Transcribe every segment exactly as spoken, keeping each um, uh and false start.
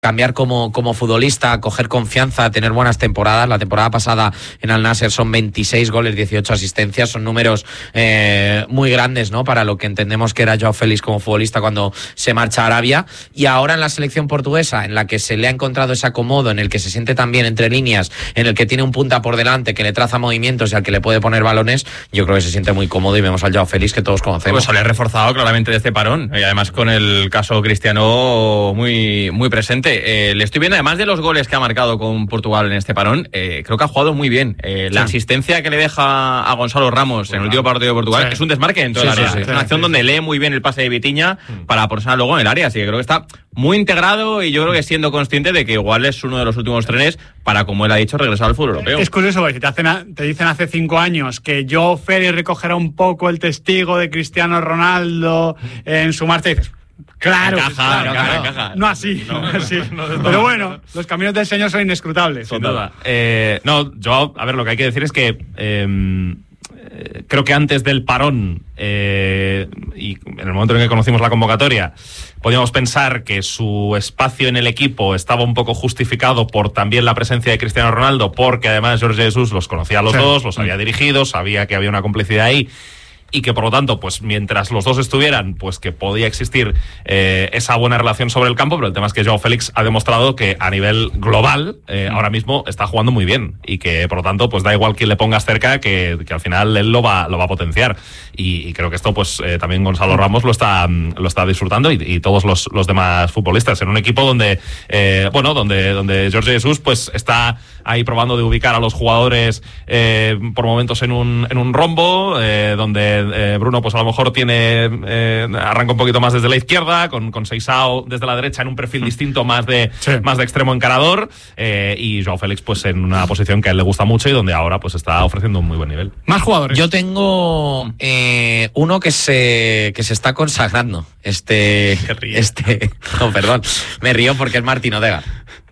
cambiar como, como futbolista, coger confianza, tener buenas temporadas. La temporada pasada en Al Nassr son veintiséis goles, dieciocho asistencias, son números eh, muy grandes, ¿no? Para lo que entendemos que era Joao Félix como futbolista cuando se marcha a Arabia. Y ahora en la selección portuguesa, en la que se le ha encontrado ese acomodo, en el que se siente también entre líneas, en el que tiene un punta por delante, que le traza movimientos y al que le puede poner balones, yo creo que se siente muy cómodo y vemos al Joao Félix que todos conocemos. Pues se le ha reforzado claramente de este parón y además con el caso Cristiano muy, muy presente. Eh, le estoy viendo, además de los goles que ha marcado con Portugal en este parón, eh, creo que ha jugado muy bien. Eh, la sí. asistencia que le deja a Gonzalo Ramos bueno, en el último partido de Portugal sí. es un desmarque en todo sí, el área. Sí, sí, es una sí, acción sí, donde sí. lee muy bien el pase de Vitinha mm. para ponerse luego en el área. Así que creo que está muy integrado y yo creo que siendo consciente de que igual es uno de los últimos trenes para, como él ha dicho, regresar al fútbol europeo. Es curioso, porque te, hacen, te dicen hace cinco años que Joao Félix recogerá un poco el testigo de Cristiano Ronaldo en su marcha y dices... Claro, encaja, claro, encaja, claro. encaja. No así, no, así. No, no, pero bueno, los caminos del Señor son inescrutables. Sin duda. Eh, no, yo, a ver, lo que hay que decir es que eh, creo que antes del parón eh, y en el momento en que conocimos la convocatoria, podíamos pensar que su espacio en el equipo estaba un poco justificado por también la presencia de Cristiano Ronaldo, porque además Jorge Jesús los conocía a los sí. dos, los había dirigido, sabía que había una complicidad ahí. Y que por lo tanto, pues mientras los dos estuvieran, pues que podía existir eh, esa buena relación sobre el campo, pero el tema es que Joao Félix ha demostrado que a nivel global eh, ahora mismo está jugando muy bien y que por lo tanto pues da igual quién le pongas cerca, que, que al final él lo va, lo va a potenciar y, y creo que esto pues eh, también Gonzalo Ramos lo está, lo está disfrutando y, y todos los, los demás futbolistas en un equipo donde eh, bueno, donde, donde Jorge Jesús pues está ahí probando de ubicar a los jugadores eh, por momentos en un, en un rombo, eh, donde Eh, Bruno pues a lo mejor tiene eh, arranca un poquito más desde la izquierda, con, con Seixao desde la derecha en un perfil distinto más de, sí. más de extremo encarador eh, y Joao Félix pues en una posición que a él le gusta mucho y donde ahora pues está ofreciendo un muy buen nivel. Más jugadores. Yo tengo eh, uno que se, que se está consagrando este, este no perdón, me río porque es Martín Odegaard.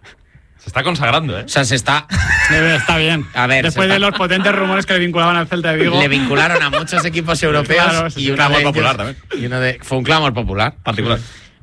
Se está consagrando, ¿eh? O sea, se está... Está bien. A ver, después de los potentes rumores que le vinculaban al Celta de Vigo. Le vincularon a muchos equipos europeos. Claro, y un clamor popular también. Y uno de, fue un clamor popular. Particular.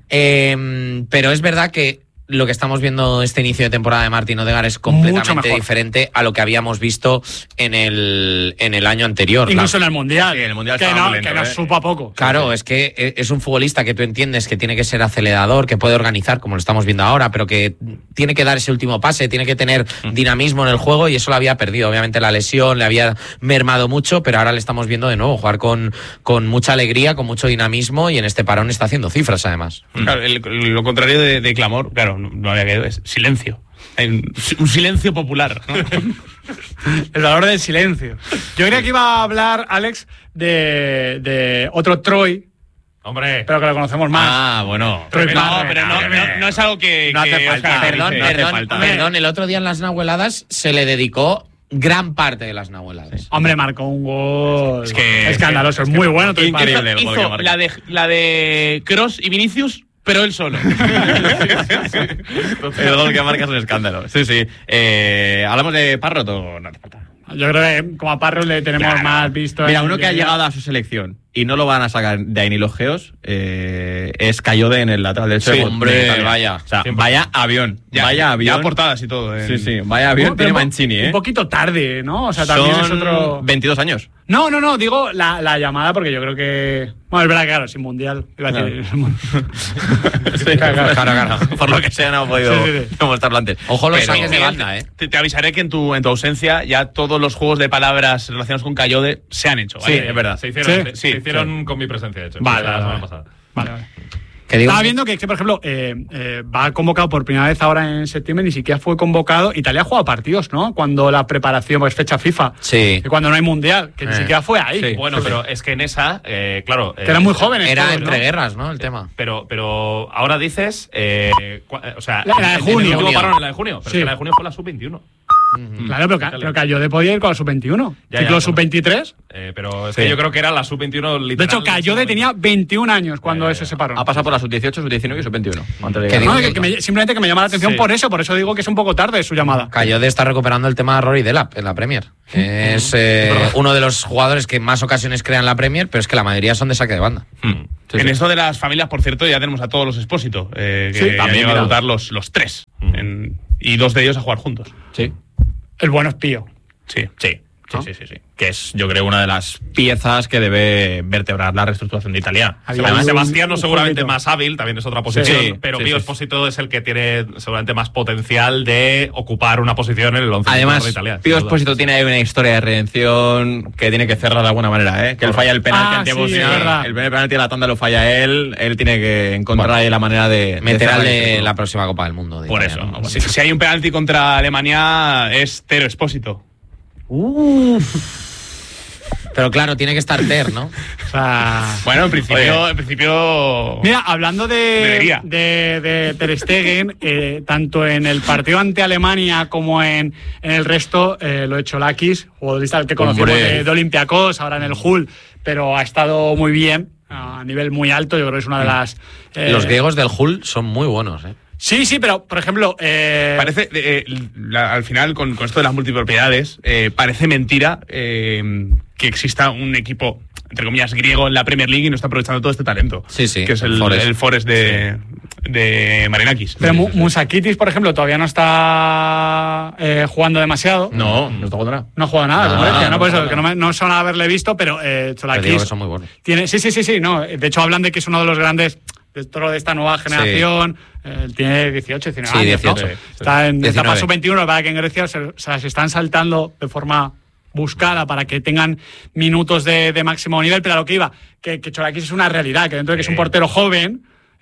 Eh, pero es verdad que lo que estamos viendo este inicio de temporada de Martín Odegaard es completamente diferente a lo que habíamos visto en el, en el año anterior. Incluso claro. en el Mundial. Sí, en el Mundial que no, lento, que nos eh. supo a poco. Claro, es que es un futbolista que tú entiendes que tiene que ser acelerador, que puede organizar, como lo estamos viendo ahora, pero que tiene que dar ese último pase, tiene que tener dinamismo en el juego y eso lo había perdido. Obviamente la lesión le había mermado mucho, pero ahora le estamos viendo de nuevo jugar con, con mucha alegría, con mucho dinamismo y en este parón está haciendo cifras además. Claro, el, lo contrario de, de clamor, claro, no había quedado, es silencio. Hay un, un silencio popular, ¿no? El valor del silencio. Yo creía que iba a hablar, Alex, de, de otro Troy. Hombre. Pero que lo conocemos más. Ah, bueno. Troy no, Parra. pero no, no, no es algo que... No hace que falta. Perdón, dice, perdón, hace falta. perdón, el otro día en las Nahueladas se le dedicó gran parte de las Nahueladas. Hombre, marcó un gol es que, escandaloso, es, es, es muy que, bueno. Increíble. Hizo, hizo la de la de Kroos y Vinicius, pero él solo. sí, sí. El gol que marca es un escándalo. Sí, sí. Eh, ¿Hablamos de Parrot o no? Yo creo que como a Parrot le tenemos claro. más visto. Mira, uno que ha llegado a su selección y no lo van a sacar de ahí ni los geos eh, es Cayode en el lateral derecho. Sí, de hombre, vaya. O sea, vaya avión. Ya, vaya avión. Ya portadas y todo. En... Sí, sí, vaya avión. No, tiene Mancini, ¿eh? Un poquito tarde, ¿no? O sea, también Son es otro... veintidós años. No, no, no, digo la, la llamada porque yo creo que... Bueno, es verdad que claro, sin mundial. Iba a decir... sí, claro, claro, claro. Por lo que sea no ha podido sí, sí, sí. mostrarlo antes. Ojo los Pero, saques de banda, ¿eh? Te, te avisaré que en tu, en tu ausencia ya todos los juegos de palabras relacionados con Cayode se han hecho, ¿vale? Sí, es verdad. Se hicieron, ¿Sí? se, Sí, se hicieron sí. con mi presencia, de hecho. Vale, la vale, semana vale. pasada. Vale, vale. ¿Qué digo? Estaba viendo que, que por ejemplo, eh, eh, va convocado por primera vez ahora en septiembre, ni siquiera fue convocado. Italia ha jugado partidos, ¿no? Cuando la preparación, pues fecha FIFA. Sí. Y cuando no hay mundial, que eh. ni siquiera fue ahí. Sí. Bueno, pero es que en esa, eh, claro. Que eh, eran muy jóvenes. Era todos, entre ¿no? guerras, ¿no? El tema. Pero, pero ahora dices, eh, o sea, la, la de junio. El último parón en la de junio, pero sí. es que la de junio fue la sub veintiuno. Uh-huh. Claro, pero, ca- pero Cayode podía ir con la sub veintiuno. Ya, Ciclo ya, sub veintitrés. Eh, pero es Sí. que yo creo que era la sub veintiuno literal. De hecho, Cayode tenía veintiún años cuando Ya, ya, ese ya. se paró. Ha pasado por la sub dieciocho, sub diecinueve y sub veintiuno. Antes de ¿Qué llegar. No, digo? que, que me- simplemente que me llama la atención Sí. por eso, por eso digo que es un poco tarde su llamada. Cayode está recuperando el tema de Rory Delap en la Premier. Es eh, uno de los jugadores que más ocasiones crean la Premier, pero es que la mayoría son de saque de banda. Mm. Sí, en sí. esto de las familias, por cierto, ya tenemos a todos los Expósito, eh, que Sí, ya también, llevan a mira. debutar los, los tres. Mm. En- y dos de ellos a jugar juntos. Sí. El bueno es Pío. Sí. Sí. Sí, ¿No? sí, sí, sí. Que es, yo creo, una de las piezas que debe vertebrar la reestructuración de Italia. Había Además, un- Sebastiano un seguramente jueguito. más hábil, también es otra posición, Sí, pero sí, Pío sí, Expósito es el que tiene seguramente más potencial de ocupar una posición en el once Además, de Italia. Pío sin duda. Expósito tiene ahí una historia de redención que tiene que cerrar de alguna manera, ¿eh? Que él falla el penalti Ah, ante sí, Bosnia, es verdad. el primer penalti de la tanda lo falla él, él tiene que encontrar Bueno. ahí la manera de... Meter cerrar al el de círculo. la próxima Copa del Mundo. de Por Italia, eso, ¿no? bueno. Si, si hay un penalti contra Alemania, es Tero Expósito. Pero claro, tiene que estar Ter, ¿no? O sea. Bueno, en principio. Oye. En principio Mira, hablando de, Debería. de, de Ter Stegen, eh, tanto en el partido ante Alemania como en, en el resto, eh, lo he hecho Lakis, futbolista al que conocimos Hombre. de, de Olympiacos, ahora en el Hull, pero ha estado muy bien, a nivel muy alto, yo creo que es una de las... eh, Los griegos del Hull son muy buenos, ¿eh? Sí, sí, pero, por ejemplo... eh, parece, eh, la- al final, con, con esto de las multipropiedades, eh, parece mentira eh, que exista un equipo, entre comillas, griego en la Premier League y no está aprovechando todo este talento. Sí, sí, Que es el, el Forest. el Forest de, de Marinakis. Pero Mu- Musakitis, por ejemplo, todavía no está eh, jugando demasiado. No, no está jugando nada. No ha jugado nada, No, con Grecia, no ¿no? Por eso, juega que no, me, no suena haberle visto, pero eh, Pero digo Cholakis que son muy buenos. tiene... Sí, sí, sí, sí, no. De hecho, hablan de que es uno de los grandes dentro de esta nueva generación. Eh, tiene dieciocho, diecinueve Sí, años, ¿no? dieciocho, sí. Está en diecinueve. etapa sub veintiuno, para que en Grecia se, se las están saltando de forma buscada para que tengan minutos de, de máximo nivel, pero a lo que iba, que, que Cholakis es una realidad, que dentro de que es un Sí. portero joven,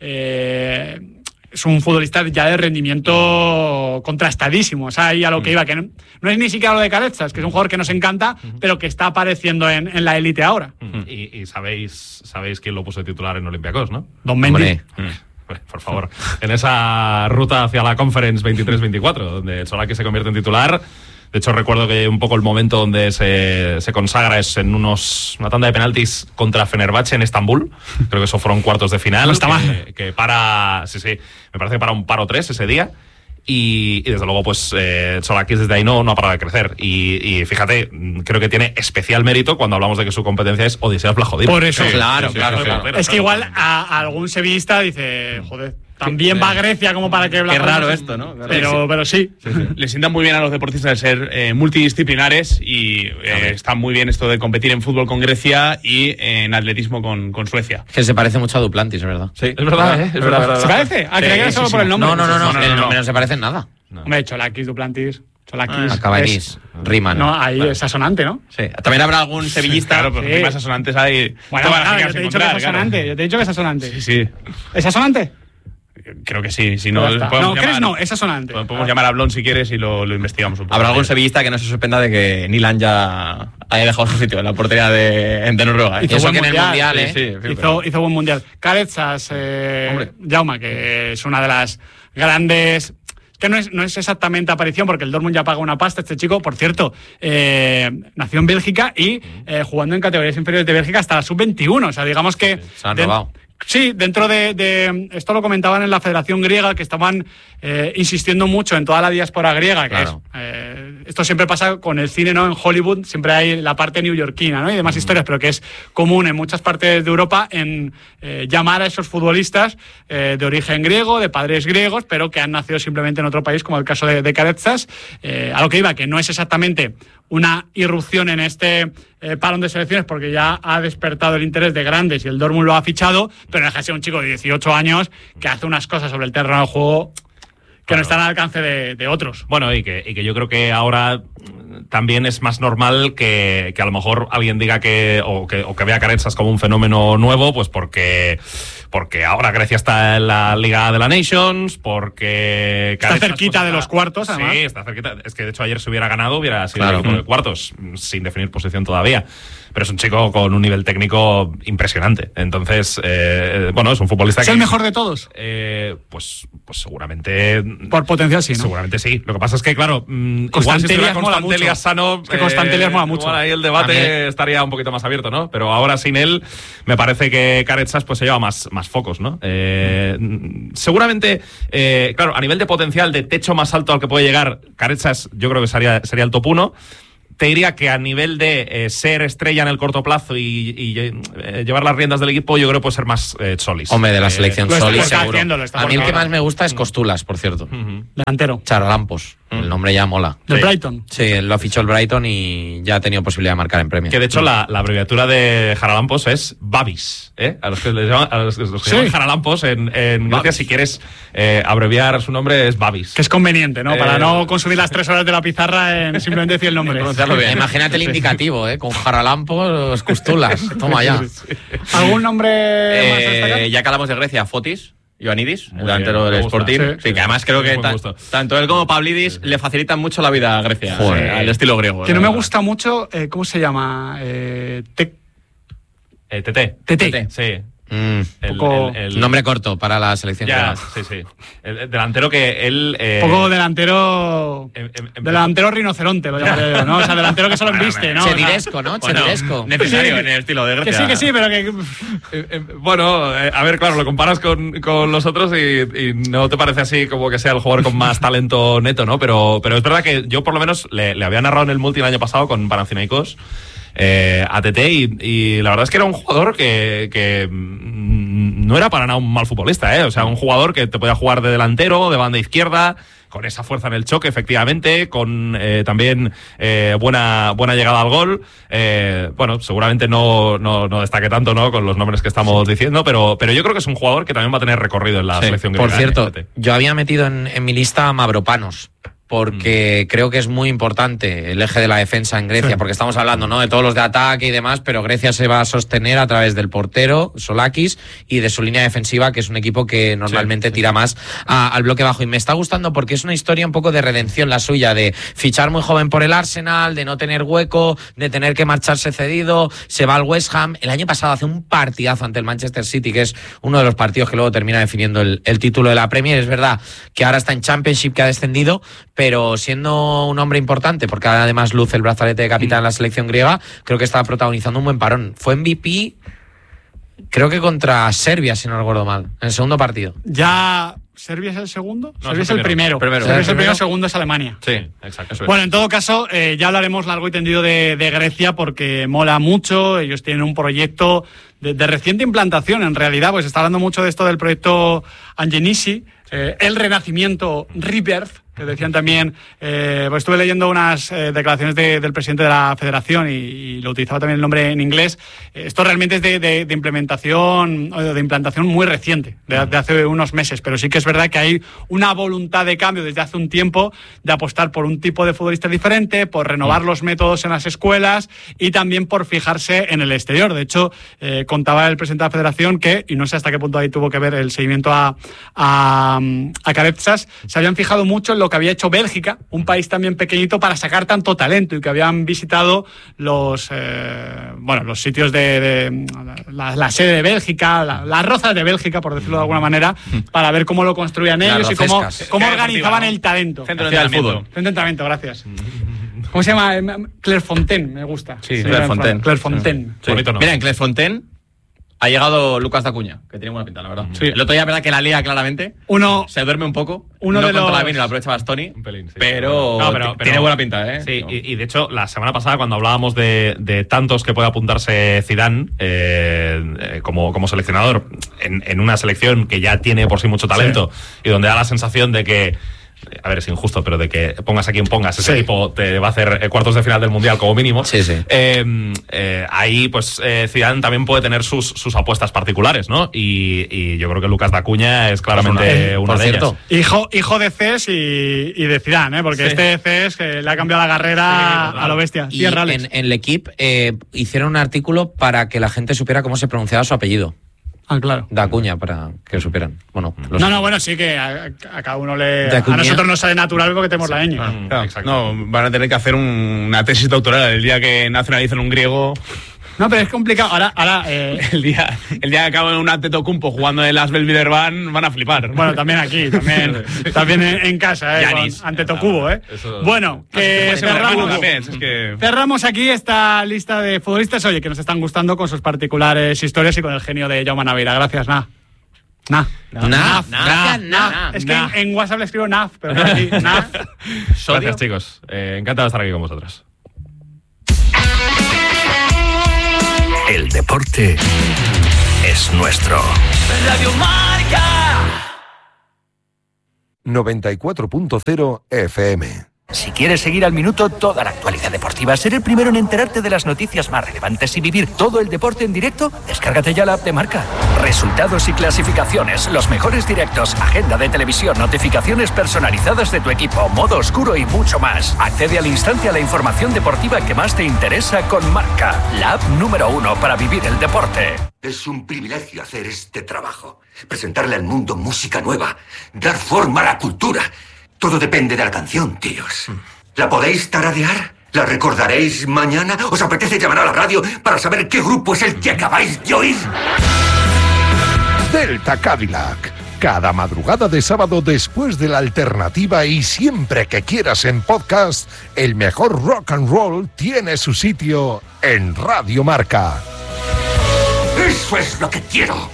eh, es un futbolista ya de rendimiento contrastadísimo. O sea, ahí a lo que iba, que no, no es ni siquiera lo de Carezas, que es un jugador que nos encanta, pero que está apareciendo en, en la élite ahora. Y, y sabéis, sabéis quién lo puso de titular en Olympiacos, ¿no? Don Mendy. Hombre, Pues, por favor. En esa ruta hacia la Conference veintitrés veinticuatro, donde Cholakis se convierte en titular. De hecho, recuerdo que un poco el momento donde se, se consagra es en unos, una tanda de penaltis contra Fenerbahce en Estambul. Creo que eso fueron cuartos de final. No está que, mal. que para, sí, sí, me parece que para un paro tres ese día. Y, y desde luego, pues, eh, Cholakis desde ahí no, no ha parado de crecer. Y, y fíjate, creo que tiene especial mérito cuando hablamos de que su competencia es Odiseas Vlahovic. Por eso. Claro, claro, claro. Es que igual a, a algún sevillista dice, joder, también va a Grecia como para que... Qué raro esto, ¿no? Pero, pero sí. Le sientan muy bien a los deportistas de ser eh, multidisciplinares y eh, está muy bien esto de competir en fútbol con Grecia y en atletismo con, con Suecia. que se parece mucho a Duplantis, es verdad. Sí, Es verdad, ¿eh? Es verdad. ¿Se parece? Ah, creía que era solo por el nombre. No, no, no, no, no, no, el no. nombre no se parece en nada. Hombre, Cholakis, Duplantis, Cholakis. Acaba en es- is, rima, No, ¿no? ahí es asonante, ¿no? Sí. También habrá algún sevillista. Claro, pues Sí. rimas asonantes hay. Bueno, todas las claro, que yo vas te a he dicho que es encontrar, claro. asonante. Yo te he dicho que es asonante. Sí, sí. ¿Es asonante? Creo que sí. Si no, Pues ya está. podemos No, ¿crees? llamar- No, es asonante. Podemos llamar a Blon si quieres y lo, lo investigamos un poco. Habrá algún sevillista que no se sorprenda de que Nilan ya haya dejado su sitio en la portería de, de Noruega. ¿eh? Y eso buen que en el mundial, Mundial, sí, ¿eh? sí, en fin, Hizo, pero- hizo buen mundial. Carezas, eh, Hombre. Jaume, que es una de las grandes. Que no es, no es exactamente aparición, porque el Dortmund ya paga una pasta. Este chico, por cierto, eh, nació en Bélgica y eh, jugando en categorías inferiores de Bélgica hasta la sub veintiuno. O sea, digamos que. Se han de- robado. Sí, dentro de, de- esto lo comentaban en la Federación Griega, que estaban eh, insistiendo mucho en toda la diáspora griega, que Claro. es, eh, esto siempre pasa con el cine, ¿no? En Hollywood siempre hay la parte neoyorquina, ¿no? Y demás historias, pero que es común en muchas partes de Europa en eh, llamar a esos futbolistas eh, de origen griego, de padres griegos, pero que han nacido simplemente en otro país, como el caso de, de Carezas. Eh, a lo que iba, que no es exactamente una irrupción en este eh, parón de selecciones, porque ya ha despertado el interés de grandes y el Dortmund lo ha fichado, pero deja de ser un chico de dieciocho años que hace unas cosas sobre el terreno del juego que no están al alcance de, de otros. Bueno, y que, y que yo creo que ahora mm, también es más normal que, que a lo mejor alguien diga que o, que, o que vea a Carezas como un fenómeno nuevo, pues porque porque ahora Grecia está en la Liga de la Nations, porque... Está Caretsas, cerquita pues, está, de los cuartos, además. Sí, está cerquita. Es que de hecho ayer si hubiera ganado hubiera sido Claro. el equipo de cuartos, sin definir posición todavía. Pero es un chico con un nivel técnico impresionante. Entonces, eh, bueno, es un futbolista ¿Es que... el mejor de todos? Eh, pues, pues seguramente... Por potencial sí, ¿no? Seguramente sí. Lo que pasa es que, claro, mm, igual si Constantellas estuviera mola Constantellas mucho. sano... Es que Constantellas mola mucho. Igual ahí el debate También. estaría un poquito más abierto, ¿no? Pero ahora sin él, me parece que Caretsas pues se lleva más, más focos, ¿no? Eh, seguramente, eh, claro, a nivel de potencial, de techo más alto al que puede llegar, Caretsas yo creo que sería, sería el top uno. Te diría que a nivel de eh, ser estrella en el corto plazo y, y eh, llevar las riendas del equipo, yo creo que puede ser más eh, Solis. Hombre, de la Eh, selección lo está- Solis, lo está seguro. haciendo, lo está A mí el que haciendo. más me gusta es Costulas, por cierto. ujú. Delantero. Charalampos. El nombre ya mola. Del Sí. Brighton. Sí, lo ha fichado el Brighton y ya ha tenido posibilidad de marcar en Premier. Que de hecho la, la abreviatura de Jaralampos es Babis, ¿eh? A los que les llaman, a los, los que Sí. llaman Jaralampos en, en Grecia, si quieres eh, abreviar su nombre es Babis. Que es conveniente, ¿no? Para Eh, no consumir las tres horas de la pizarra en simplemente decir el nombre. pronunciarlo bien. Imagínate el indicativo, ¿eh? Con Jaralampos, Costulas. Toma ya. ¿Algún nombre más a destacar? Eh, ya que hablamos de Grecia, Fotis, Ioannidis, Muy el delantero bien, me del gusta. Sporting. Sí, Sí, sí, que además creo sí, que buen ta- gusto. tanto él como Pavlidis le facilitan mucho la vida a Grecia, Joder. eh, al estilo griego. Que la no me verdad. gusta mucho, eh, ¿cómo se llama? Eh, Te- Eh, Tete. Tete. Tete. Sí. Mm. El, Poco- el- el- Nombre corto para la selección. Ya, griega. sí, sí. El, el delantero que él... eh, Poco delantero. em- em- empezó- Delantero rinoceronte, lo llamaré yo, ¿no? O sea, delantero que solo embiste, ¿no? O sea, Chediresco, ¿no? Bueno, Chediresco. necesario Sí. en el estilo de que Grecia. sí, que sí, pero que. Eh, eh, bueno, eh, a ver, claro, lo comparas con, con los otros y, y no te parece así como que sea el jugador con más talento neto, ¿no? Pero, pero es verdad que yo por lo menos le, le había narrado en el multi el año pasado con Panathinaikos eh, a T T y, y la verdad es que era un jugador que, que mm, no era para nada un mal futbolista, ¿eh? O sea, un jugador que te podía jugar de delantero, de banda izquierda, con esa fuerza en el choque, efectivamente, con eh, también eh, buena, buena llegada al gol. Eh, bueno, seguramente no, no, no destaque tanto, ¿no? Con los nombres que estamos diciendo, pero, pero yo creo que es un jugador que también va a tener recorrido en la Sí. selección Por griega, cierto, ¿eh? T T. yo había metido en, en mi lista a Mavropanos. Porque creo que es muy importante el eje de la defensa en Grecia, Sí. porque estamos hablando, ¿no?, de todos los de ataque y demás, pero Grecia se va a sostener a través del portero, Solakis, y de su línea defensiva, que es un equipo que normalmente Sí, sí, tira más a- al bloque bajo. Y me está gustando porque es una historia un poco de redención la suya, de fichar muy joven por el Arsenal, de no tener hueco, de tener que marcharse cedido, se va al West Ham. El año pasado hace un partidazo ante el Manchester City, que es uno de los partidos que luego termina definiendo el, el título de la Premier. Es verdad que ahora está en Championship, que ha descendido, pero siendo un hombre importante, porque además luce el brazalete de capitán en la selección griega, creo que estaba protagonizando un buen parón. Fue M V P, creo que contra Serbia, si no recuerdo mal, en el segundo partido. Ya. ¿Serbia es el segundo? No, Serbia es es el el primero. primero. Serbia es el ¿El primero, primero? segundo es Alemania. Sí, Exacto. Eso es. Bueno, en todo caso, eh, ya hablaremos largo y tendido de, de Grecia porque mola mucho. Ellos tienen un proyecto de, de reciente implantación, en realidad, pues está hablando mucho de esto del proyecto Angenisi, eh, el renacimiento Rebirth, que decían también, eh, pues estuve leyendo unas eh, declaraciones de- del presidente de la federación y, y lo utilizaba también el nombre en inglés. Eh, esto realmente es de, de- de implementación, o de implantación muy reciente, de, de hace unos meses, pero sí que es verdad que hay una voluntad de cambio desde hace un tiempo de apostar por un tipo de futbolista diferente, por renovar los métodos en las escuelas y también por fijarse en el exterior. De hecho, eh, contaba el presidente de la federación que, y no sé hasta qué punto ahí tuvo que ver el seguimiento a, a, a Caretsas, se habían fijado mucho en lo que había hecho Bélgica, un país también pequeñito, para sacar tanto talento, y que habían visitado los eh, bueno los sitios de, de la, la sede de Bélgica, la- las rozas de Bélgica, por decirlo de alguna manera, para ver cómo lo construían Las ellos y cómo, rocescas. cómo Ciudad organizaban deportiva, ¿no? el talento. Centro de Ciudad del entrenamiento. fútbol. Centro de entrenamiento, gracias. ¿Cómo se llama? Eh, Clairefontaine, me gusta. Sí, Clairefontaine. Clairefontaine. Sí. Bonito, ¿no? Mira, en Clairefontaine ha llegado Lucas Dacuña, que tiene buena pinta, la verdad. Sí. El otro día, verdad que la lía claramente. Uno, Se duerme un poco. Uno no de controla los- bien y lo aprovecha Bastoni. Un pelín, sí. pero, No, pero- t- pero- tiene buena pinta, ¿eh? Sí, y, y de hecho, la semana pasada, cuando hablábamos de, de tantos que puede apuntarse Zidane eh, eh, como, como seleccionador en, en una selección que ya tiene por sí mucho talento y donde da la sensación de que, a ver, es injusto, pero de que pongas a quien pongas, ese Sí. equipo te va a hacer eh, cuartos de final del Mundial como mínimo. Sí, sí. Eh, eh, ahí, pues, eh, Zidane también puede tener sus, sus apuestas particulares, ¿no? Y, y yo creo que Lucas Dacuña es claramente Eh, una por de cierto, ellas. hijo, hijo de Cés y, y de Zidane, ¿eh? Porque Sí. este Cés que le ha cambiado la carrera Sí, total. a lo bestia. y Tierra, Alex. en, en el equipo eh, hicieron un artículo para que la gente supiera cómo se pronunciaba su apellido. Ah, claro. Da cuña para que supieran. Bueno, los... No, no, bueno, sí que a, a cada uno le... Da A cuña. nosotros nos sale natural porque tenemos la ñ. Ah, Claro, exacto. no, van a tener que hacer un- una tesis doctoral el día que nacionalicen un griego. No, pero es complicado. Ahora, ahora eh, El día, el día que acaben un Antetokounmpo jugando en las Belvedere van, van a flipar. bueno, también aquí, también, también en, en casa, ¿eh? Yanis. Con Antetokounmpo, ¿eh? Eso- Bueno, que Ese Mercado cerramos, también, es que... cerramos aquí esta lista de futbolistas, oye, que nos están gustando con sus particulares historias y con el genio de Jaume Naveira. Gracias, Na. Na. Naf, Naf, Naf, Naf. Naf. Es que en, en WhatsApp le escribo Naf, pero no aquí, Naf. Gracias, chicos. Eh, encantado de estar aquí con vosotros. El deporte es nuestro. Radio Marca. noventa y cuatro punto cero F M. Si quieres seguir al minuto toda la actualidad deportiva, ser el primero en enterarte de las noticias más relevantes y vivir todo el deporte en directo, descárgate ya la app de Marca. Resultados y clasificaciones, los mejores directos, agenda de televisión, notificaciones personalizadas de tu equipo, modo oscuro y mucho más. Accede al instante a la información deportiva que más te interesa con Marca, la app número uno para vivir el deporte. Es un privilegio hacer este trabajo. Presentarle al mundo música nueva. Dar forma a la cultura. Todo depende de la canción, tíos. ¿La podéis tararear? ¿La recordaréis mañana? ¿Os apetece llamar a la radio para saber qué grupo es el que acabáis de oír? Delta Cadillac. Cada madrugada de sábado después de la alternativa y siempre que quieras en podcast, el mejor rock and roll tiene su sitio en Radio Marca. ¡Eso es lo que quiero!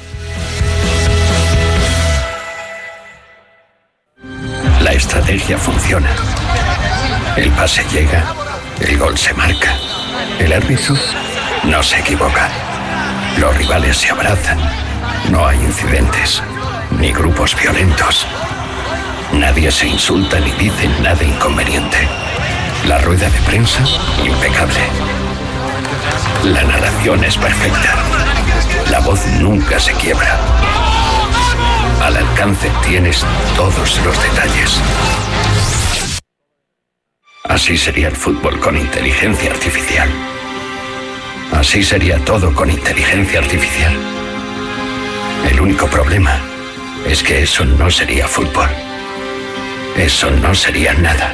La estrategia funciona. El pase llega, el gol se marca, el árbitro no se equivoca. Los rivales se abrazan, no hay incidentes, ni grupos violentos. Nadie se insulta ni dice nada inconveniente. La rueda de prensa, impecable. La narración es perfecta. La voz nunca se quiebra. Al alcance tienes todos los detalles. Así sería el fútbol con inteligencia artificial. Así sería todo con inteligencia artificial. El único problema es que eso no sería fútbol. Eso no sería nada.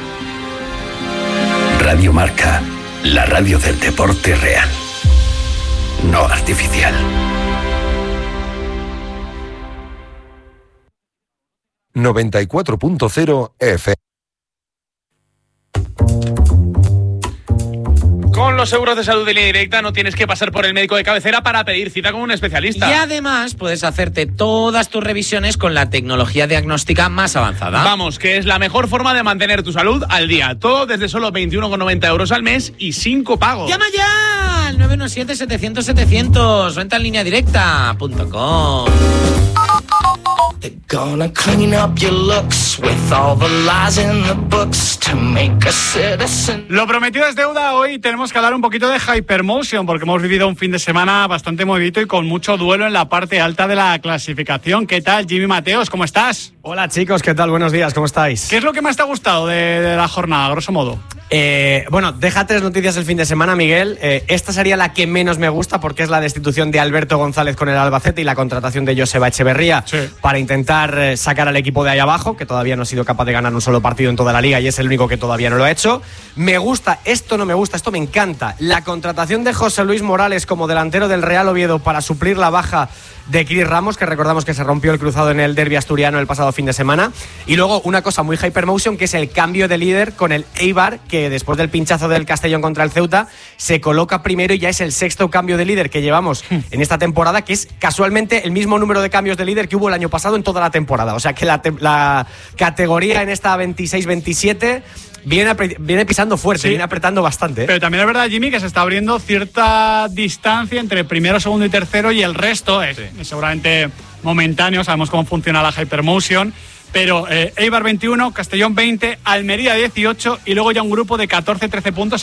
Radio Marca, la radio del deporte real, no artificial. noventa y cuatro punto cero F M. Con los seguros de salud de línea directa no tienes que pasar por el médico de cabecera para pedir cita con un especialista. Y además puedes hacerte todas tus revisiones con la tecnología diagnóstica más avanzada. Vamos, que es la mejor forma de mantener tu salud al día. Todo desde solo veintiuno con noventa euros al mes y sin copago. ¡Llama ya! Al nueve uno siete, setecientos, setecientos. Venta en línea directa punto com. They're gonna clean up your looks with all the lies in the books to make a citizen. Lo prometido es deuda. Hoy tenemos que hablar un poquito de Hypermotion porque hemos vivido un fin de semana bastante movidito y con mucho duelo en la parte alta de la clasificación. ¿Qué tal, Jimmy Mateos? ¿Cómo estás? Hola chicos, ¿qué tal? Buenos días, ¿cómo estáis? ¿Qué es lo que más te ha gustado de, de la jornada, grosso modo? Eh, bueno, deja tres noticias el fin de semana, Miguel. Eh, esta sería la que menos me gusta porque es la destitución de Alberto González con el Albacete y la contratación de Joseba Echeverría Sí. para intentar eh, sacar al equipo de ahí abajo, que todavía no ha sido capaz de ganar un solo partido en toda la liga y es el único que todavía no lo ha hecho. Me gusta, esto no me gusta, esto me encanta. La contratación de José Luis Morales como delantero del Real Oviedo para suplir la baja de Cris Ramos, que recordamos que se rompió el cruzado en el derbi asturiano el pasado fin de semana. Y luego una cosa muy Hypermotion, que es el cambio de líder con el Eibar, que después del pinchazo del Castellón contra el Ceuta se coloca primero y ya es el sexto cambio de líder que llevamos en esta temporada, que es casualmente el mismo número de cambios de líder que hubo el año pasado en toda la temporada. O sea que la, te- la categoría en esta veintiséis veintisiete viene, apre- viene pisando fuerte, Sí. viene apretando bastante, ¿eh? Pero también es verdad, Jimmy, que se está abriendo cierta distancia entre primero, segundo y tercero y el resto es, es seguramente momentáneo. Sabemos cómo funciona la Hypermotion. Pero eh, Eibar veintiuno, Castellón veinte, Almería dieciocho y luego ya un grupo de catorce trece puntos ahí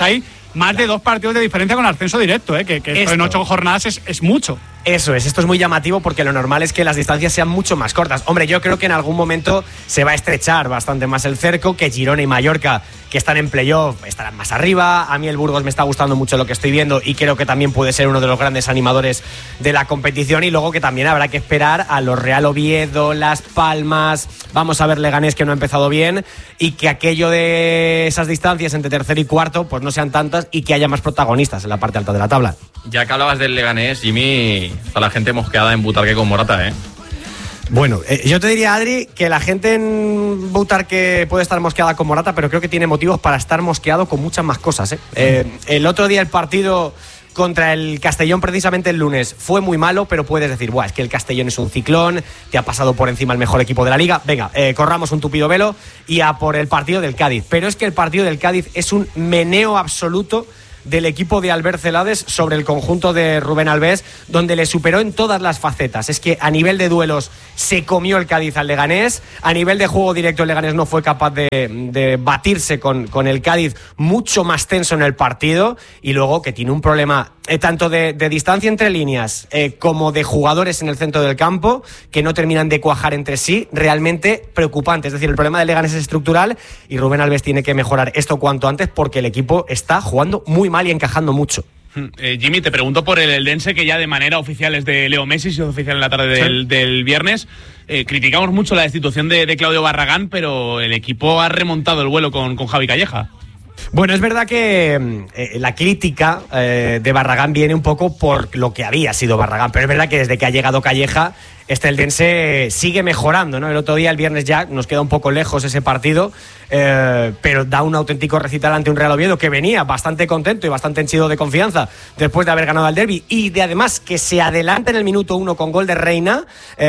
más de dos partidos de diferencia con ascenso directo, ¿eh? que, que esto Esto. en ocho jornadas es, es mucho. Eso es, esto es muy llamativo porque lo normal es que las distancias sean mucho más cortas. Hombre, yo creo que en algún momento se va a estrechar bastante más el cerco, que Girona y Mallorca, que están en playoff, estarán más arriba. A mí el Burgos me está gustando mucho lo que estoy viendo y creo que también puede ser uno de los grandes animadores de la competición. Y luego que también habrá que esperar a los Real Oviedo, Las Palmas, vamos a ver Leganés, que no ha empezado bien, y que aquello de esas distancias entre tercero y cuarto pues no sean tantas y que haya más protagonistas en la parte alta de la tabla. Ya que hablabas del Leganés, Jimmy, está la gente mosqueada en Butarque con Morata, ¿eh? Bueno, eh, yo te diría, Adri, que la gente en Butarque puede estar mosqueada con Morata, pero creo que tiene motivos para estar mosqueado con muchas más cosas, ¿eh? Eh, el otro día el partido contra el Castellón, precisamente el lunes, fue muy malo, pero puedes decir, buah, es que el Castellón es un ciclón, te ha pasado por encima el mejor equipo de la liga, venga, eh, corramos un tupido velo y a por el partido del Cádiz. Pero es que el partido del Cádiz es un meneo absoluto del equipo de Albert Celades sobre el conjunto de Rubén Albés, donde le superó en todas las facetas. Es que a nivel de duelos se comió el Cádiz al Leganés, a nivel de juego directo el Leganés no fue capaz de, de batirse con, con el Cádiz, mucho más tenso en el partido, y luego que tiene un problema eh, tanto de, de distancia entre líneas eh, como de jugadores en el centro del campo que no terminan de cuajar entre sí, realmente preocupante. Es decir, el problema del Leganés es estructural y Rubén Albés tiene que mejorar esto cuanto antes porque el equipo está jugando muy mal y encajando mucho. Eh, Jimmy, te pregunto por el Eldense, que ya de manera oficial es de Leo Messi, si es oficial en la tarde del, sí. del viernes. Eh, criticamos mucho la destitución de, de Claudio Barragán, pero el equipo ha remontado el vuelo con, con Javi Calleja. Bueno, es verdad que eh, la crítica eh, de Barragán viene un poco por lo que había sido Barragán, pero es verdad que desde que ha llegado Calleja, este Eldense sigue mejorando, ¿no? El otro día, el viernes ya, nos queda un poco lejos ese partido, eh, pero da un auténtico recital ante un Real Oviedo que venía bastante contento y bastante henchido de confianza después de haber ganado el derbi y de además que se adelanta en el minuto uno con gol de Reina,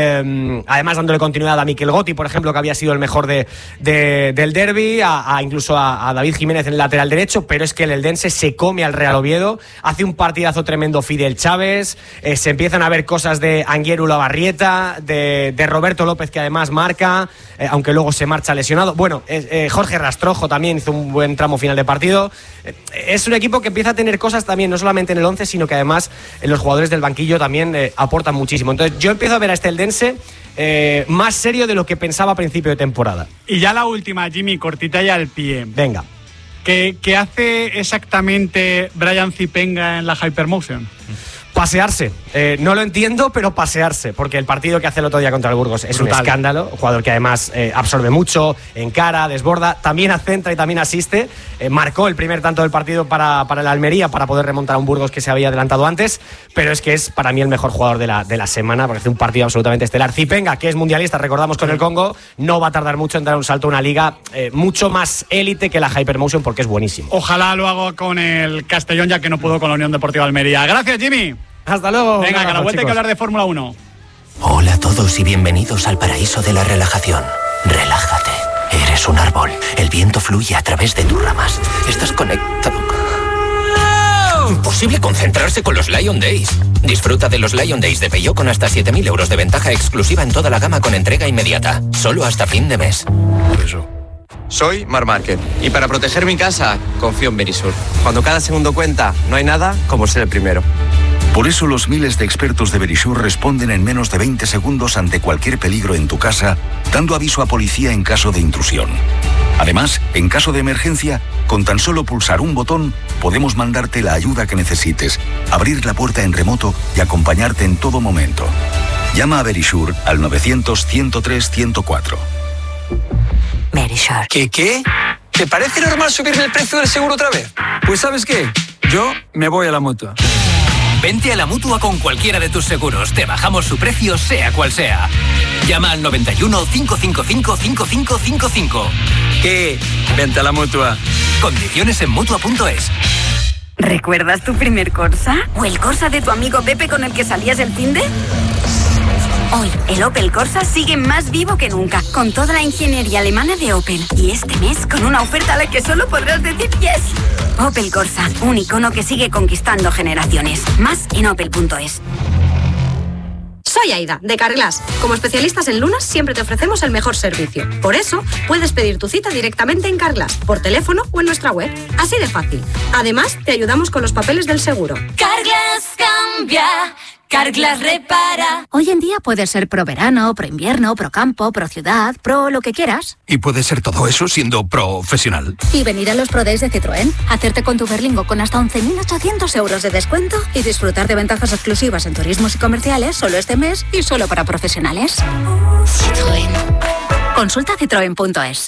eh, además dándole continuidad a Mikel Gotti, por ejemplo, que había sido el mejor de, de, del derbi, a, a incluso a, a David Jiménez en el lateral derecho, pero es que el Eldense se come al Real Oviedo, hace un partidazo tremendo Fidel Chávez, eh, se empiezan a ver cosas de Anguiero Lavarrieta, de, de Roberto López, que además marca, eh, aunque luego se marcha lesionado. Bueno, eh, eh, Jorge Rastrojo también hizo un buen tramo final de partido. Eh, es un equipo que empieza a tener cosas también, no solamente en el once, sino que además en los jugadores del banquillo también eh, aportan muchísimo. Entonces yo empiezo a ver a este Eldense eh, más serio de lo que pensaba a principio de temporada. Y ya la última, Jimmy, cortita y al pie. Venga. ¿Qué, qué hace exactamente Brian Zipenga en la Hypermotion? Pasearse. Eh, no lo entiendo, pero pasearse, porque el partido que hace el otro día contra el Burgos es brutal. Un escándalo. Un jugador que además eh, absorbe mucho, encara, desborda, también centra y también asiste. Eh, marcó el primer tanto del partido para, para el Almería para poder remontar a un Burgos que se había adelantado antes, pero es que es para mí el mejor jugador de la, de la semana, porque hace un partido absolutamente estelar. Zipenga, que es mundialista, recordamos con el Congo, no va a tardar mucho en dar un salto a una liga eh, mucho más élite que la Hypermotion, porque es buenísimo. Ojalá lo haga con el Castellón, ya que no pudo con la Unión Deportiva Almería. Gracias, Jimmy. Hasta luego. Venga, que a la vuelta hay que hablar de Fórmula uno. Hola a todos y bienvenidos al paraíso de la relajación. Relájate. Eres un árbol. El viento fluye a través de tus ramas. Estás conectado. Imposible concentrarse con los Lion Days. Disfruta de los Lion Days de Peugeot con hasta siete mil euros de ventaja exclusiva en toda la gama con entrega inmediata. Solo hasta fin de mes. Eso. Soy Marc Márquez y para proteger mi casa confío en Verisur. Cuando cada segundo cuenta, no hay nada como ser el primero. Por eso los miles de expertos de Verisur responden en menos de veinte segundos ante cualquier peligro en tu casa, dando aviso a policía en caso de intrusión. Además, en caso de emergencia, con tan solo pulsar un botón, podemos mandarte la ayuda que necesites, abrir la puerta en remoto y acompañarte en todo momento. Llama a Verisur al novecientos, ciento tres, ciento cuatro. Verisur. ¿Qué qué? ¿Te parece normal subirme el precio del seguro otra vez? Pues ¿sabes qué? Yo me voy a la Mutua. Vente a la Mutua con cualquiera de tus seguros. Te bajamos su precio, sea cual sea. Llama al noventa y uno, cinco cinco cinco, cinco cinco cinco cinco. ¿Qué? Vente a la Mutua. Condiciones en Mutua punto es. ¿Recuerdas tu primer Corsa? ¿O el Corsa de tu amigo Pepe con el que salías el finde? Hoy, el Opel Corsa sigue más vivo que nunca, con toda la ingeniería alemana de Opel. Y este mes, con una oferta a la que solo podrás decir yes. Opel Corsa, un icono que sigue conquistando generaciones. Más en opel punto es. Soy Aida, de Carglass. Como especialistas en lunas, siempre te ofrecemos el mejor servicio. Por eso, puedes pedir tu cita directamente en Carglass, por teléfono o en nuestra web. Así de fácil. Además, te ayudamos con los papeles del seguro. Carglass cambia. Carglass repara. Hoy en día puedes ser pro verano, pro invierno, pro campo, pro ciudad, pro lo que quieras. Y puede ser todo eso siendo profesional. Y venir a los Pro Days de Citroën, hacerte con tu Berlingo con hasta once mil ochocientos euros de descuento y disfrutar de ventajas exclusivas en turismos y comerciales solo este mes y solo para profesionales. Citroën. Consulta citroen punto es.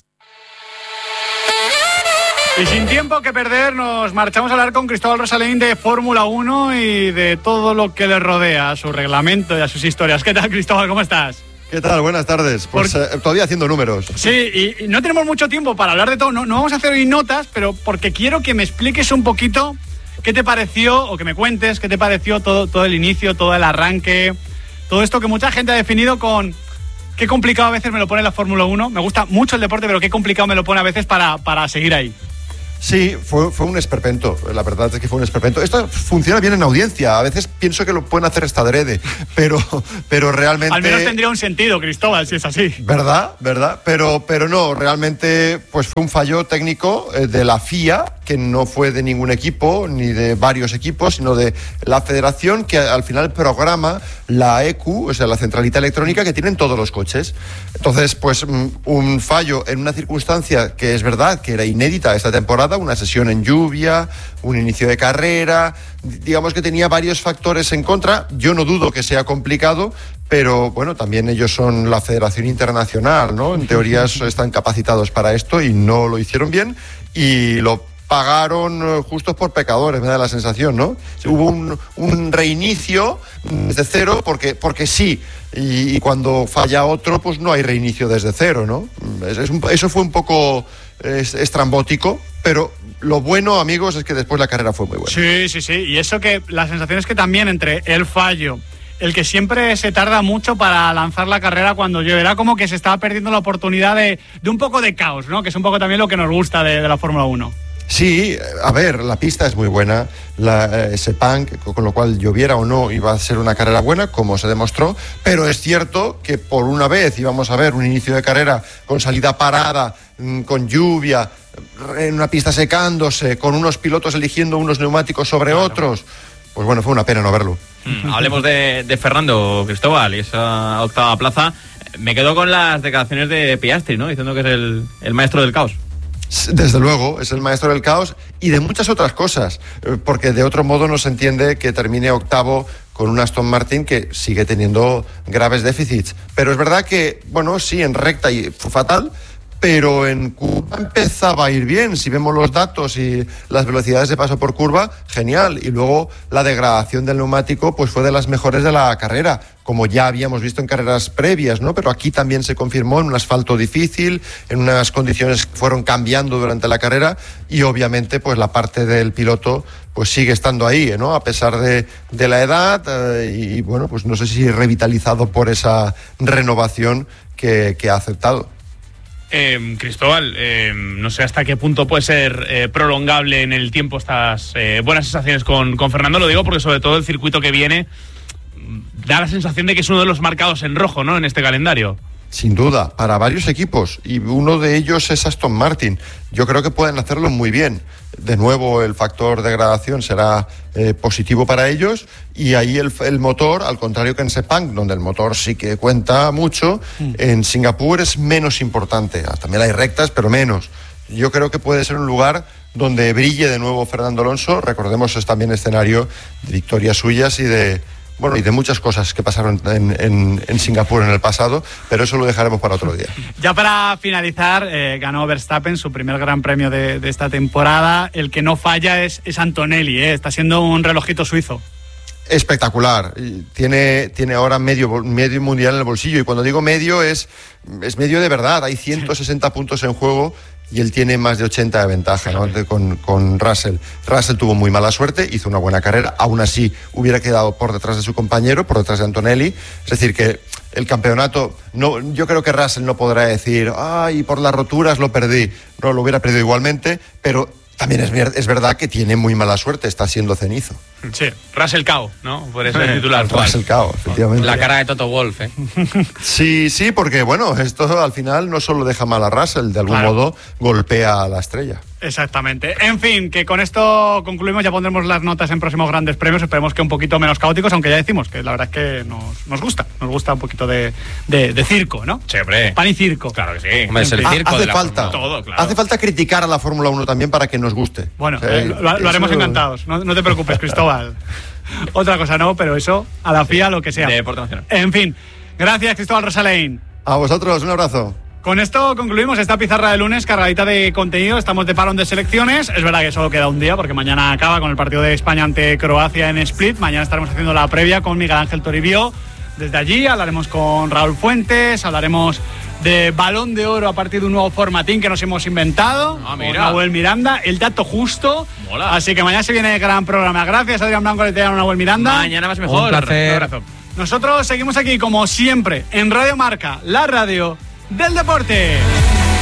Y sin tiempo que perder, nos marchamos a hablar con Cristóbal Rosalén de Fórmula uno y de todo lo que le rodea, a su reglamento y a sus historias. ¿Qué tal, Cristóbal? ¿Cómo estás? ¿Qué tal? Buenas tardes. Pues Por... eh, todavía haciendo números. Sí, y, y no tenemos mucho tiempo para hablar de todo. No, no vamos a hacer hoy notas, pero porque quiero que me expliques un poquito qué te pareció, o que me cuentes qué te pareció todo, todo el inicio, todo el arranque, todo esto que mucha gente ha definido con... Qué complicado a veces me lo pone la Fórmula uno. Me gusta mucho el deporte, pero qué complicado me lo pone a veces para, para seguir ahí. Sí, fue, fue un esperpento, la verdad es que fue un esperpento. Esto funciona bien en audiencia, a veces pienso que lo pueden hacer hasta adrede, pero, pero realmente... Al menos tendría un sentido, Cristóbal, si es así. ¿Verdad? ¿Verdad? Pero, pero no, realmente pues fue un fallo técnico eh, de la F I A, que no fue de ningún equipo, ni de varios equipos, sino de la federación, que al final programa la E Q, o sea, la centralita electrónica que tienen todos los coches. Entonces, pues un fallo en una circunstancia que es verdad que era inédita esta temporada, una sesión en lluvia, un inicio de carrera, digamos que tenía varios factores en contra. Yo no dudo que sea complicado, pero bueno, también ellos son la Federación Internacional, ¿no? En teoría están capacitados para esto y no lo hicieron bien y lo pagaron justos por pecadores, me da la sensación, ¿no? Sí. Hubo un, un reinicio desde cero porque, porque sí, y, y cuando falla otro, pues no hay reinicio desde cero, ¿no? Es, es un, eso fue un poco es, estrambótico, pero lo bueno, amigos, es que después la carrera fue muy buena. Sí, sí, sí, y eso que la sensación es que también entre el fallo, el que siempre se tarda mucho para lanzar la carrera cuando llueve, era como que se estaba perdiendo la oportunidad de, de un poco de caos, ¿no? Que es un poco también lo que nos gusta de, de la Fórmula uno. Sí, a ver, la pista es muy buena, la eh, Sepang, con lo cual lloviera o no iba a ser una carrera buena, como se demostró, pero es cierto que por una vez íbamos a ver un inicio de carrera con salida parada, con lluvia, en una pista secándose, con unos pilotos eligiendo unos neumáticos sobre claro. otros. Pues bueno, fue una pena no verlo. Mm, hablemos de, de Fernando, Cristóbal, y esa octava plaza. Me quedo con las declaraciones de Piastri, ¿no? Diciendo que es el, el maestro del caos. Desde luego, es el maestro del caos y de muchas otras cosas, porque de otro modo no se entiende que termine octavo con un Aston Martin que sigue teniendo graves déficits. Pero es verdad que, bueno, sí, en recta y fue fatal, pero en curva empezaba a ir bien. Si vemos los datos y las velocidades de paso por curva, genial. Y luego la degradación del neumático pues fue de las mejores de la carrera, como ya habíamos visto en carreras previas, ¿no? Pero aquí también se confirmó en un asfalto difícil, en unas condiciones que fueron cambiando durante la carrera y obviamente pues la parte del piloto pues sigue estando ahí, ¿no? A pesar de, de la edad eh, y bueno, pues no sé si revitalizado por esa renovación que, que ha aceptado. Eh, Cristóbal, eh, no sé hasta qué punto puede ser eh, prolongable en el tiempo estas eh, buenas sensaciones con, con Fernando. Lo digo porque sobre todo el circuito que viene da la sensación de que es uno de los marcados en rojo, ¿no? En este calendario. Sin duda, para varios equipos, y uno de ellos es Aston Martin. Yo creo que pueden hacerlo muy bien. De nuevo, el factor degradación será eh, positivo para ellos, y ahí el, el motor, al contrario que en Sepang, donde el motor sí que cuenta mucho, mm. en Singapur es menos importante. También hay rectas, pero menos. Yo creo que puede ser un lugar donde brille de nuevo Fernando Alonso. Recordemos, es también escenario de victorias suyas y de... Bueno, y de muchas cosas que pasaron en, en, en Singapur en el pasado, pero eso lo dejaremos para otro día. Ya para finalizar, eh, ganó Verstappen su primer gran premio de, de esta temporada. El que no falla es, es Antonelli, eh, está siendo un relojito suizo. Espectacular, tiene, tiene ahora medio, medio mundial en el bolsillo, y cuando digo medio es, es medio de verdad. Hay ciento sesenta puntos en juego y él tiene más de ochenta de ventaja, ¿no? de, con, con Russell. Russell tuvo muy mala suerte, hizo una buena carrera, aún así hubiera quedado por detrás de su compañero, por detrás de Antonelli. Es decir, que el campeonato, no, yo creo que Russell no podrá decir, ay, por las roturas lo perdí. No, lo hubiera perdido igualmente, pero también es, es verdad que tiene muy mala suerte, está siendo cenizo. Sí. Russell Cao, ¿no? Por eso el titular. Russell Cao, efectivamente. La cara de Toto Wolff, ¿eh? Sí, sí, porque bueno, esto al final no solo deja mal a Russell, de algún Claro. modo golpea a la estrella. Exactamente. En fin, que con esto concluimos, ya pondremos las notas en próximos grandes premios, esperemos que un poquito menos caóticos, aunque ya decimos que la verdad es que nos, nos gusta, nos gusta un poquito de, de, de circo, ¿no? Sí, hombre. Pan y circo. Claro que sí. Hombre, es el Ah, circo hace de la falta, Fórmula Todo, claro. hace falta criticar a la Fórmula uno también para que nos guste. Bueno, O sea, eh, lo, lo eso- haremos encantados, no, no te preocupes, Cristóbal. Otra cosa no, pero eso, a la F I A, lo que sea. De Deporte Nacional. En fin, gracias, Cristóbal Rosalain. A vosotros, un abrazo. Con esto concluimos esta pizarra de lunes cargadita de contenido. Estamos de parón de selecciones. Es verdad que solo queda un día porque mañana acaba con el partido de España ante Croacia en Split. Mañana estaremos haciendo la previa con Miguel Ángel Toribio. Desde allí hablaremos con Raúl Fuentes, hablaremos de Balón de Oro a partir de un nuevo formatín que nos hemos inventado. Ah, con mira. Nahuel Miranda, el dato justo. Mola. Así que mañana se viene el gran programa. Gracias, Adrián Blanco, Leteliano, Nahuel Miranda. Mañana más mejor. Un placer. abrazo. Nosotros seguimos aquí, como siempre, en Radio Marca, la radio del deporte.